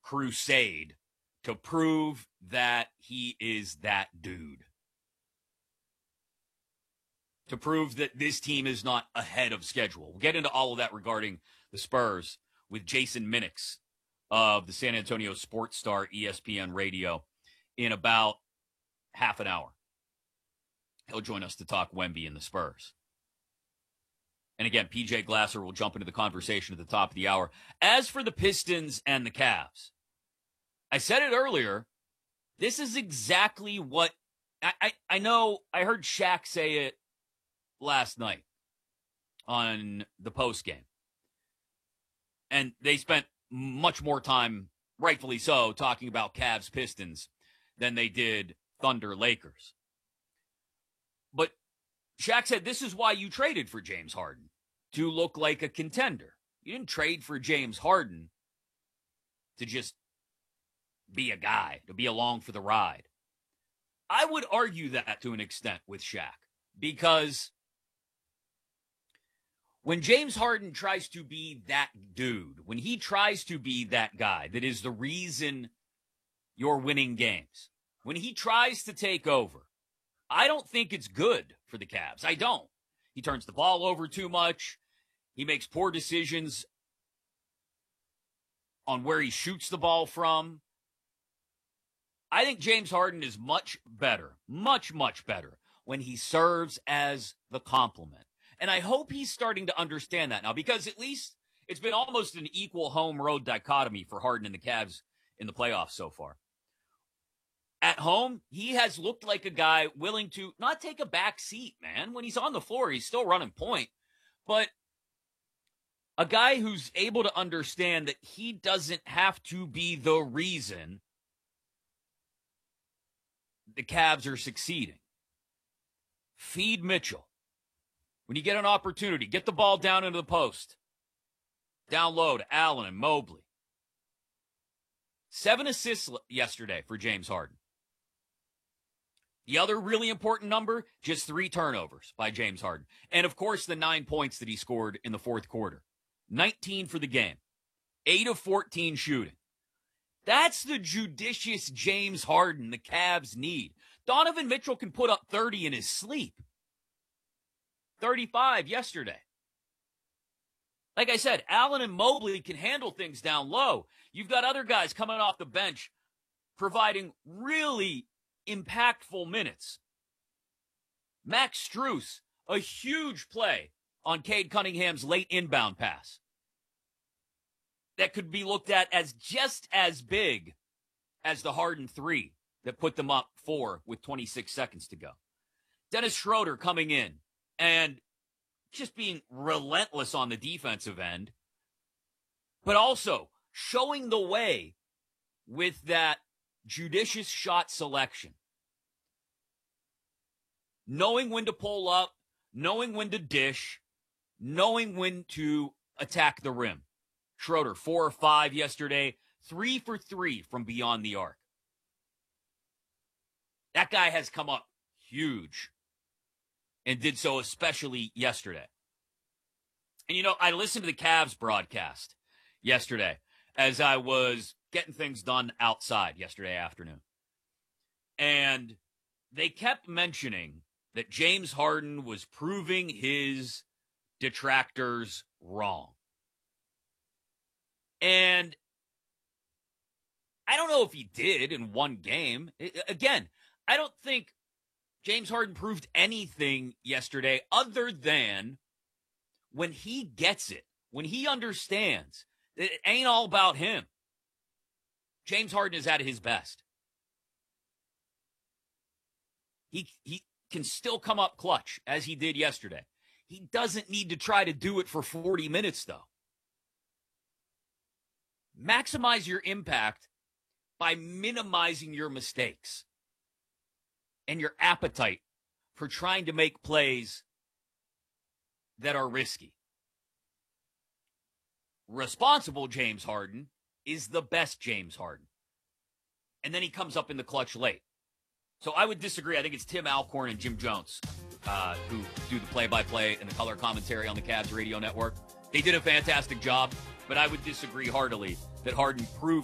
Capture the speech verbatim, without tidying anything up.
crusade to prove that he is that dude. To prove that this team is not ahead of schedule. We'll get into all of that regarding the Spurs with Jason Minix of the San Antonio Sports Star E S P N Radio in about half an hour. He'll join us to talk Wemby and the Spurs. And again, P J Glasser will jump into the conversation at the top of the hour. As for the Pistons and the Cavs, I said it earlier, this is exactly what, I, I, I know, I heard Shaq say it last night on the postgame. And they spent much more time, rightfully so, talking about Cavs Pistons than they did Thunder Lakers. But Shaq said this is why you traded for James Harden, to look like a contender. You didn't trade for James Harden to just be a guy, to be along for the ride. I would argue that to an extent with Shaq, because when James Harden tries to be that dude, when he tries to be that guy that is the reason you're winning games, when he tries to take over, I don't think it's good for the Cavs. I don't. He turns the ball over too much. He makes poor decisions on where he shoots the ball from. I think James Harden is much better, much, much better when he serves as the complement. And I hope he's starting to understand that now, because at least it's been almost an equal home-road dichotomy for Harden and the Cavs in the playoffs so far. At home, he has looked like a guy willing to not take a back seat, man. When he's on the floor, he's still running point. But a guy who's able to understand that he doesn't have to be the reason the Cavs are succeeding. Feed Mitchell. When you get an opportunity, get the ball down into the post. Down low to Allen and Mobley. Seven assists yesterday for James Harden. The other really important number, just three turnovers by James Harden. And, of course, the nine points that he scored in the fourth quarter. nineteen for the game. eight of fourteen shooting. That's the judicious James Harden the Cavs need. Donovan Mitchell can put up thirty in his sleep. thirty-five yesterday. Like I said, Allen and Mobley can handle things down low. You've got other guys coming off the bench providing really impactful minutes. Max Strus, a huge play on Cade Cunningham's late inbound pass. That could be looked at as just as big as the Harden three that put them up four with twenty-six seconds to go. Dennis Schroeder coming in and just being relentless on the defensive end, but also showing the way with that judicious shot selection. Knowing when to pull up, knowing when to dish, knowing when to attack the rim. Schroeder, four or five yesterday, three for three from beyond the arc. That guy has come up huge and did so especially yesterday. And, you know, I listened to the Cavs broadcast yesterday as I was getting things done outside yesterday afternoon. And they kept mentioning that James Harden was proving his detractors wrong. And I don't know if he did in one game. Again, I don't think James Harden proved anything yesterday other than when he gets it, when he understands that it ain't all about him. James Harden is at his best. He he can still come up clutch as he did yesterday. He doesn't need to try to do it for forty minutes, though. Maximize your impact by minimizing your mistakes and your appetite for trying to make plays that are risky. Responsible James Harden is the best James Harden. And then he comes up in the clutch late. So I would disagree. I think it's Tim Alcorn and Jim Jones uh, who do the play-by-play and the color commentary on the Cavs radio network. They did a fantastic job, but I would disagree heartily that Harden proved